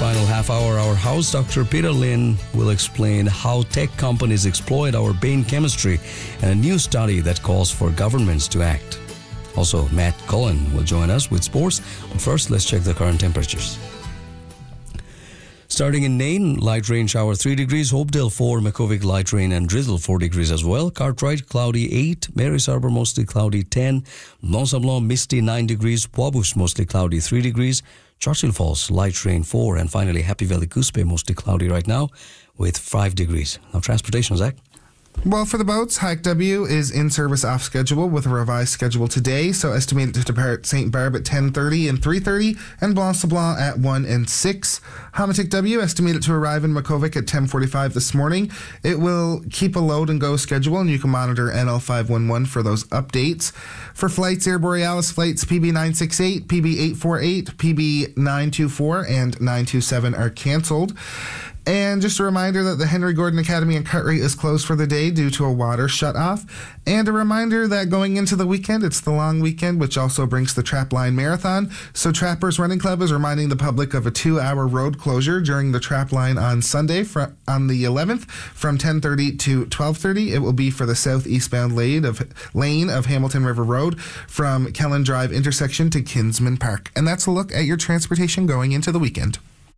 final half hour, our house Dr. Peter Lynn will explain how tech companies exploit our brain chemistry and a new study that calls for governments to act. Also, Matt Cullen will join us with sports. But first, let's check the current temperatures. Starting in Nain, light rain shower 3 degrees, Hopedale 4, Makuvik light rain and drizzle 4 degrees as well. Cartwright cloudy 8, Mary's Harbour mostly cloudy 10, Mont-Sablon misty 9 degrees, Wabush mostly cloudy 3 degrees, Churchill Falls light rain 4, and finally Happy Valley Cuspe mostly cloudy right now with 5 degrees. Now transportation, Zach. Well, for the boats, Hike W is in service off schedule with a revised schedule today, so estimated to depart St. Barb at 10:30 and 3:30, and Blanc-Sablon at 1 and 6. Hamatic W estimated to arrive in Makuvik at 10:45 this morning. It will keep a load and go schedule, and you can monitor NL511 for those updates. For flights, Air Borealis flights PB968, PB848, PB924, and 927 are canceled. And just a reminder that the Henry Gordon Academy in Cartwright is closed for the day due to a water shutoff. And a reminder that going into the weekend, it's the long weekend, which also brings the Trapline Marathon. So Trappers Running Club is reminding the public of a 2-hour road closure during the Trapline on Sunday on the 11th from 10:30 to 12:30. It will be for the southeastbound lane of Hamilton River Road from Kellen Drive intersection to Kinsman Park. And that's a look at your transportation going into the weekend.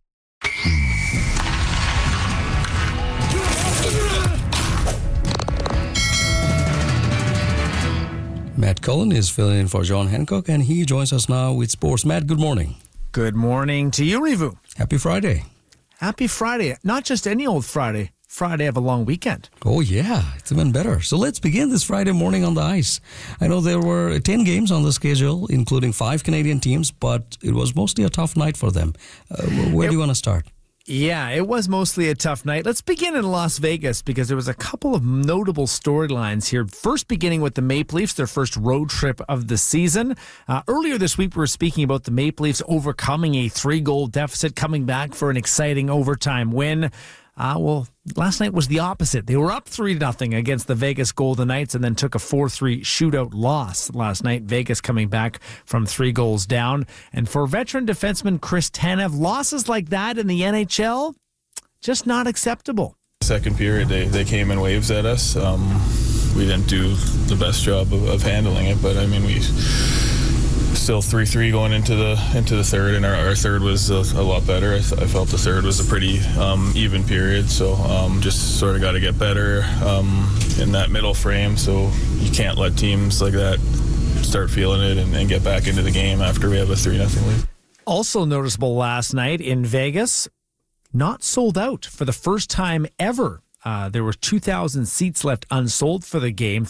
Matt Cullen is filling in for John Hancock, and he joins us now with sports. Matt, good morning. Good morning to you, Rivu. Happy Friday. Happy Friday. Not just any old Friday. Friday of a long weekend. Oh, yeah. It's even better. So let's begin this Friday morning on the ice. I know there were 10 games on the schedule, including 5 Canadian teams, but it was mostly a tough night for them. Where do you want to start? Yeah, it was mostly a tough night. Let's begin in Las Vegas because there was a couple of notable storylines here. First, beginning with the Maple Leafs, their first road trip of the season. Earlier this week, we were speaking about the Maple Leafs overcoming a 3-goal deficit, coming back for an exciting overtime win. Well, last night was the opposite. They were up 3-0 against the Vegas Golden Knights and then took a 4-3 shootout loss last night. Vegas coming back from 3 goals down. And for veteran defenseman Chris Tanev, losses like that in the NHL, just not acceptable. Second period, they came in waves at us. We didn't do the best job of handling it, but I mean, we still 3-3 going into the third, and our third was a lot better. I felt the third was a pretty even period, so just sort of got to get better in that middle frame, so you can't let teams like that start feeling it and get back into the game after we have a 3-0 lead. Also noticeable last night in Vegas, not sold out for the first time ever. There were 2,000 seats left unsold for the game,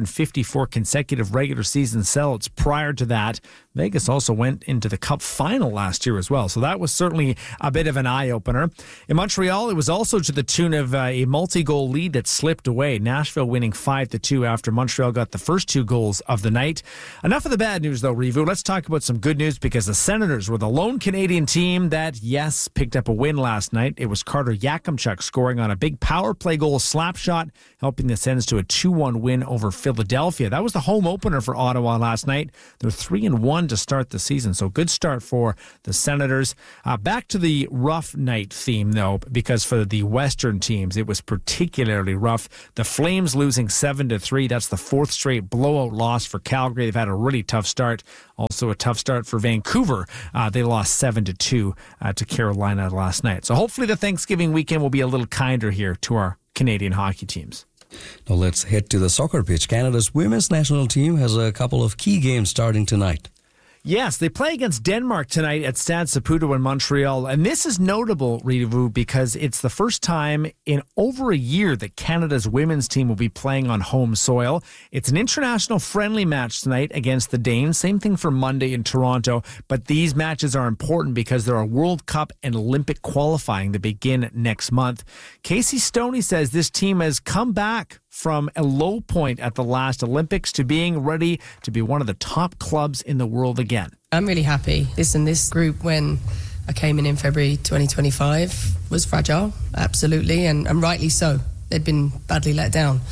354 consecutive regular season sellouts prior to that. Vegas also went into the Cup final last year as well, so that was certainly a bit of an eye-opener. In Montreal, it was also to the tune of a multi-goal lead that slipped away. Nashville winning 5-2 after Montreal got the first 2 goals of the night. Enough of the bad news, though, Rivu. Let's talk about some good news because the Senators were the lone Canadian team that, yes, picked up a win last night. It was Carter Yakimchuk scoring on a big power play goal slap shot, helping the Sens to a 2-1 win over Philadelphia. That was the home opener for Ottawa last night. They're 3-1 to start the season, so good start for the Senators. Back to the rough night theme, though, because for the Western teams, it was particularly rough. The Flames losing 7-3. That's the 4th straight blowout loss for Calgary. They've had a really tough start. Also a tough start for Vancouver. They lost 7-2 to Carolina last night. So hopefully the Thanksgiving weekend will be a little kinder here to our Canadian hockey teams. Now let's head to the soccer pitch. Canada's women's national team has a couple of key games starting tonight. Yes, they play against Denmark tonight at Stade Saputo in Montreal. And this is notable, Rivu, because it's the first time in over a year that Canada's women's team will be playing on home soil. It's an international friendly match tonight against the Danes. Same thing for Monday in Toronto. But these matches are important because there are World Cup and Olympic qualifying that begin next month. Casey Stoney says this team has come back from a low point at the last Olympics to being ready to be one of the top clubs in the world again. I'm really happy. This group, when I came in February 2025, was fragile, absolutely, and rightly so. They'd been badly let down.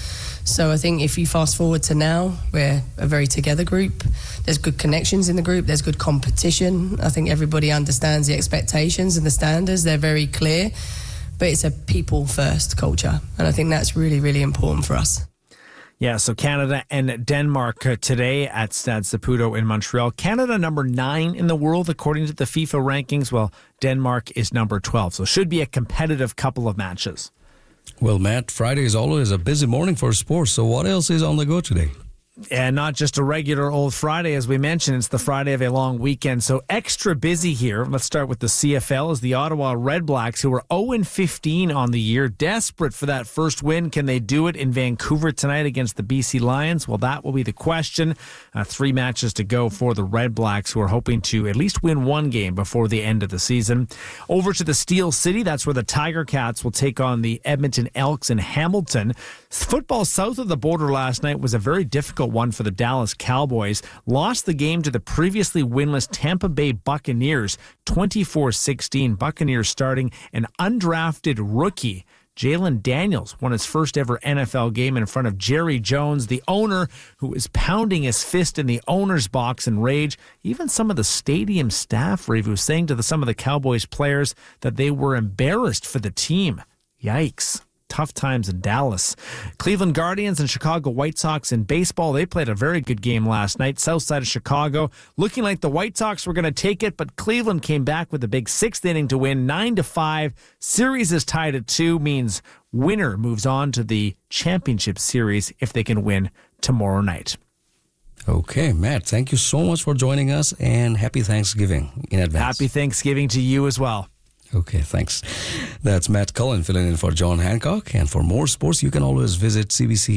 So I think if you fast forward to now, we're a very together group. There's good connections in the group. There's good competition. I think everybody understands the expectations and the standards. They're very clear. But it's a people-first culture. And I think that's really, really important for us. Yeah, so Canada and Denmark today at Stade Saputo in Montreal. Canada number 9 in the world according to the FIFA rankings, while Denmark is number 12. So it should be a competitive couple of matches. Well, Matt, Friday is always a busy morning for sports. So what else is on the go today? And not just a regular old Friday, as we mentioned, it's the Friday of a long weekend. So extra busy here. Let's start with the CFL as the Ottawa Redblacks, who are 0-15 on the year, desperate for that first win. Can they do it in Vancouver tonight against the BC Lions? Well, that will be the question. 3 matches to go for the Redblacks, who are hoping to at least win one game before the end of the season. Over to the Steel City, that's where the Tiger Cats will take on the Edmonton Elks in Hamilton. Football south of the border last night was a very difficult one for the Dallas Cowboys. Lost the game to the previously winless Tampa Bay Buccaneers 24-16. Buccaneers starting an undrafted rookie. Jalen Daniels won his first ever NFL game in front of Jerry Jones, the owner, who is pounding his fist in the owner's box in rage. Even some of the stadium staff, Reeve, was saying to some of the Cowboys players that they were embarrassed for the team. Yikes. Tough times in Dallas. Cleveland Guardians and Chicago White Sox in baseball. They played a very good game last night. South side of Chicago. Looking like the White Sox were going to take it, but Cleveland came back with a big 6th inning to win 9-5. Series is tied at 2, means winner moves on to the championship series if they can win tomorrow night. Okay, Matt, thank you so much for joining us, and happy Thanksgiving in advance. Happy Thanksgiving to you as well. Okay, thanks. That's Matt Cullen filling in for John Hancock. And for more sports, you can always visit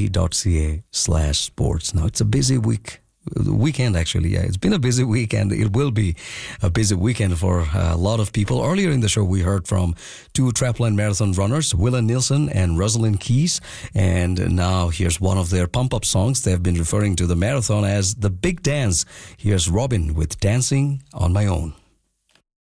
cbc.ca/sports. Now, it's a busy weekend, actually. Yeah, it's been a busy weekend. It will be a busy weekend for a lot of people. Earlier in the show, we heard from 2 Trapline Marathon runners, Willa Nielsen and Rosalind Keys. And now here's one of their pump-up songs. They've been referring to the marathon as the Big Dance. Here's Robin with Dancing on My Own.